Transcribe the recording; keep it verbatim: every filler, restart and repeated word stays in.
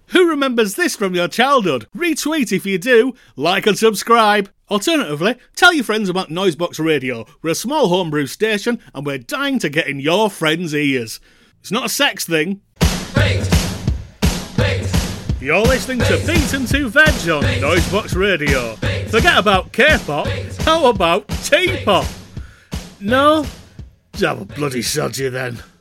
Who remembers this from your childhood? Retweet if you do, like and subscribe. Alternatively, tell your friends about Noisebox Radio. We're a small homebrew station and we're dying to get in your friends' ears. It's not a sex thing. Bait. Bait. You're listening to Beat and Two Veg on Noisebox Radio. Forget about K-pop, how about T-pop? No? Have a bloody sod you then.